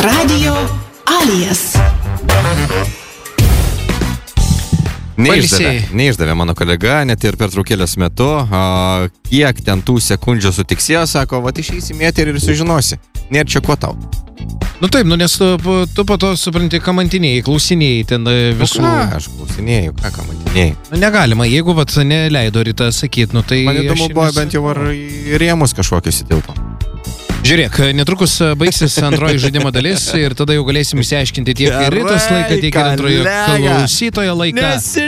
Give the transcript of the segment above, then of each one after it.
Radio Alijas. Neišdavė mano kolega, net ir pertraukėlės metu, kiek ten tų sekundžių sutiksėjo, sako, va išeisim į eterį ir sužinosi. Nėra čia ko tau. Nu taip, nes tu po to supranti, kamantinėjai, klausinėjai ten visų... Aš klausinėjau, ką kamantinėjai. Negalima, jeigu vat neleido rytą sakyti, nu tai... Man įdomu buvo bent jau ar rėmus kažkokius įtilpo. Žiūrėk, netrukus baigsis antroji žaidimo dalis ir tada jau galėsim išsiaiškinti tiek ir rytos laiką, tiek ir antrojo klausytojo laiką.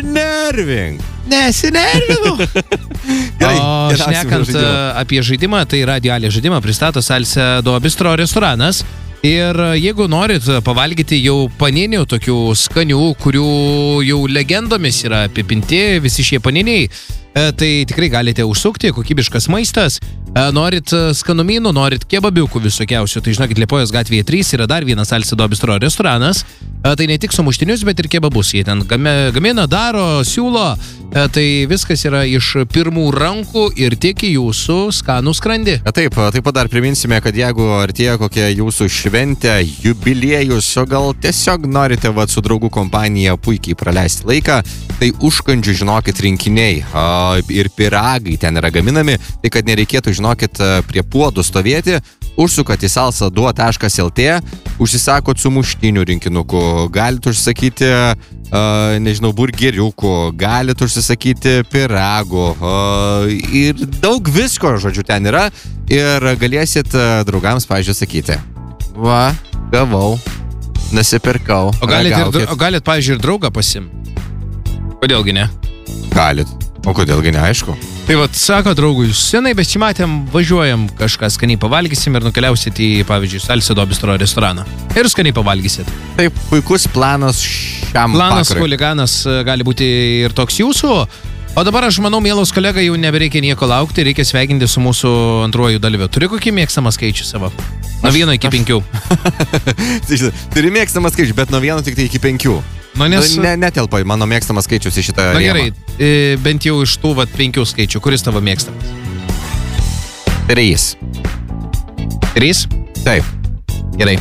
Nesinervinu! O šnekant apie žaidimą, tai Radio Alija žaidimą pristato Salcedo Bistro restoranas. Ir jeigu norit pavalgyti jau paninių tokių skanių, kurių jau legendomis yra apipinti visi šie paniniai, tai tikrai galite užsukti, kokybiškas maistas. Norit skanumynų, norit kebabiukų visokiausių, tai žinokit, Liepojos gatvėje 3 yra dar vienas Salcedo Bistro restoranas. Tai ne tik sumuštinius, bet ir kebabus. Jie ten gamina, daro, siūlo. Tai viskas yra iš pirmų rankų ir tik į jūsų skanų skrandį. Taip pat dar priminsime, kad jeigu artėja kokia jūsų šventė, jubiliejus, o gal tiesiog norite su draugų kompanija puikiai praleisti laiką, tai užkandžių, žinokit, rinkiniai ir piragai ten yra gaminami, tai kad nereikėtų, žinokit, prie puodų stovėti, užsukat į salsa2.lt, užsisakot sumuštinių rinkinukų, galite užsakyti, burgeriukų, galite užsisakyti piragų ir daug visko, žodžiu, ten yra ir galėsit draugams, pavyzdžiui, sakyti, va, gavau, nusipirkau. O galit, pavyzdžiui, ir draugą pasimti? Kodėlgi ne? Galit. O kodėlgi ne, aišku. Tai vat, sako draugui, senai besimatėm, važiuojam kažką skaniai pavalgysim ir nukeliausit į, pavyzdžiui, Salcedo Bistro restoraną. Ir skaniai pavalgysit. Taip, puikus planas šiam planas vakarui. Huliganas gali būti ir toks jūsų. O dabar aš manau, mielos kolega, jau nebereikia nieko laukti, reikia sveikinti su mūsų antruoju dalyviu. Turi kokį mėgstamą skaičių savo? Nuo 1 iki 5. Turi mėgstamą skaičių, bet nuo 1 tik tai iki 5. Nu, nes... Netelpa mano mėgstamas skaičius į šitą rėmą. Gerai, bent jau iš tų 5 skaičių. Kuris tavo mėgstamas? 3. 3? Taip. Gerai.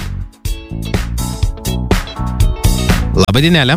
Labą dienelę.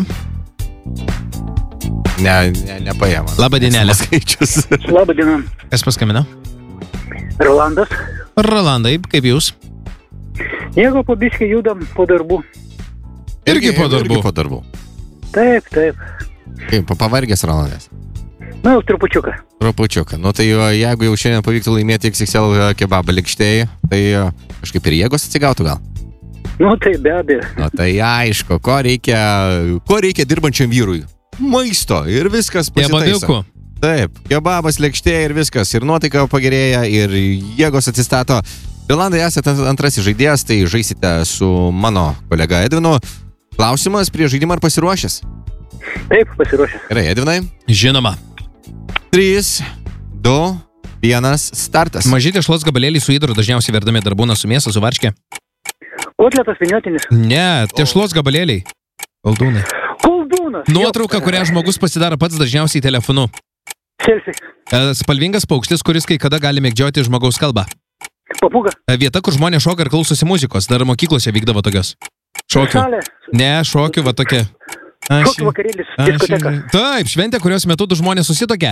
Nepaėma. Labą dienelę. Skaičius. Labą dieną. Kas paskambino? Rolandas. Rolandai, kaip jūs? Jeigu po biškį judam po darbų. Irgi po darbų. Taip. Kaip, pavargęs Rolandas? Nu, trupučiuką. Nu, tai jeigu jau šiandien pavyktų laimėti XXL kebabą lėkštėje, tai kažkaip ir jėgos atsigautų gal? Nu, tai be abejo. Nu, tai aišku, ko reikia dirbančiam vyrui? Maisto ir viskas pasitaiso. Kebabiukų. Taip, kebabas lėkštėje ir viskas. Ir nuotaika pagerėja, ir jėgos atsistato. Rolandai, esate antrasis žaidėjas, tai žaisite su mano kolega Edvinu. Klausimas prie žaidimą ar pasiruošęs? Taip, pasiruošęs. Gerai, Edvinai. Žinoma. 3, 2, 1, startas. Maži tešlos gabalėliai su įdaru dažniausiai verdami darbūna su mėsa, su varške. Kotletas viniotinis. Ne, tešlos gabalėliai. Koldūnai. Koldūnas. Nuotrauka, kurią žmogus pasidaro pats dažniausiai telefonu. Selfie. Spalvingas paukštis, kuris kai kada gali mėgdžioti žmogaus kalbą. Papūga. Vieta, kur žmonės šoka ir klausosi muzikos. Dar mokyklose vykdavo tokios. Šokių. Ne, šokių, va tokia. Šokių vakarėlis, diskoteka. Taip, šventė, kurios metu du žmonės susitokia.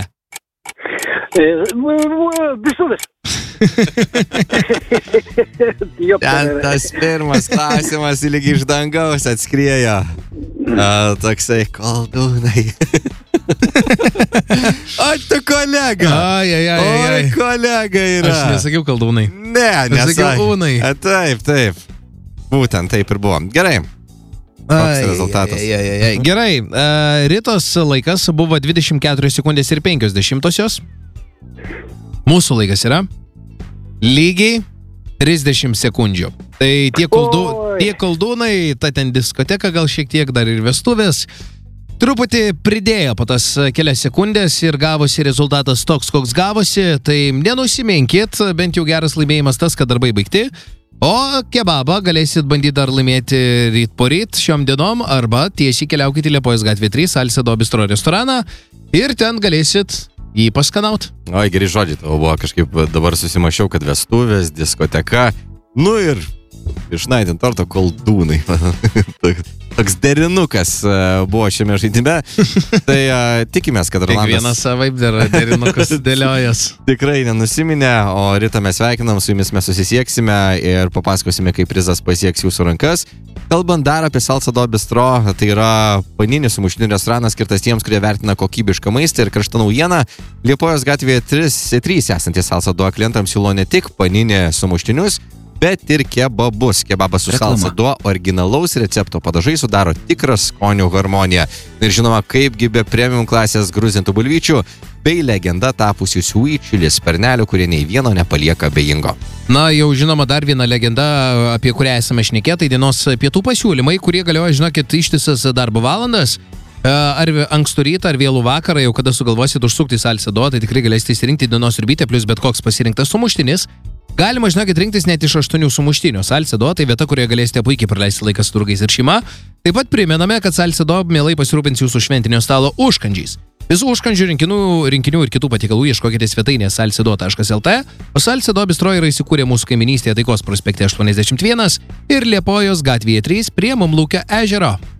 Visuvės. Ten tas pirmas klausimas lyg iš dangaus atskriejo. Toksai koldūnai. O tu kolega. Oi, kolega yra. Aš nesakiau koldūnai. Ne, nesakiau ūnai. Taip. Būtent taip ir buvo. Gerai. Koks rezultatas? Gerai, Ritos laikas buvo 24 sekundės ir 50. Mūsų laikas yra lygiai 30 sekundžių. Tai tie koldūnai, ta ten diskoteka, gal šiek tiek dar ir vestuvės, truputį pridėjo po tas kelias sekundės ir gavosi rezultatas toks, koks gavosi. Tai nenusiminkit, bent jau geras laimėjimas tas, kad darbai baigti. O kebabą galėsit bandyti dar laimėti ryt po ryt šiom dienom arba tiesiai keliaukite į Liepojos gatvė 3 Salcedo Bistro restoraną ir ten galėsit jį paskanaut. Oi, geri žodžiai, tavo buvo kažkaip dabar susimašiau, kad vestuvės, diskoteka, nu ir Vyšnaitė torto koldūnai. Toks derinukas buvo šiame žaidime. Tai tikimės, kad Rolandas... Kiekvienas savaip derinukas dėliojas. Tikrai nenusiminė, o rytą mes sveikinam, su jumis mes susisieksime ir papasakosime, kaip prizas pasieks jūsų rankas. Kalbant dar apie Salsado Bistro, tai yra paninis sumuštinių restoranas skirtas tiems, kurie vertina kokybišką maistą ir karštą naujieną. Liepojos gatvėje 3 esantys Salsado klientams siūlo ne tik paninį sumuštinius, bet ir kebabus. Kebabas su Salsado originalaus recepto padažai sudaro tikrą skonių harmoniją. Ir žinoma, kaipgi be premium klasės gruzintų bulvyčių bei legenda tapusių sweet chili sparnelių, kurie nei vieno nepalieka abejingo. Na, jau žinoma, dar viena legenda, apie kurią esame šnekėję, tai dienos pietų pasiūlymai, kurie galioja, žinokit, ištisas darbo valandas. Ar ankstų rytą, ar vėlų vakarą, jau kada sugalvosit užsukti į Salsado, tai tikrai galėsite įsirinkti dienos siurbytę plus bet koks pasirinktas sumuštinis. Galima, žinokit, rinktis net iš 8 sumuštinių. Salsado tai vieta, kurioje galėsite puikiai praleisti laiką su draugais ir šeima. Taip pat primename, kad Salsado mielai pasirūpins jūsų šventinio stalo užkandžiais. Visų užkandžių rinkinių ir kitų patiekalų ieškokite svetainėje salsado.lt, o Salsado Bistro yra įsikūrę mūsų kaiminystėje Taikos prospekte 81 ir Liepojos gatvėje 3 prie Mumlūkio ežero.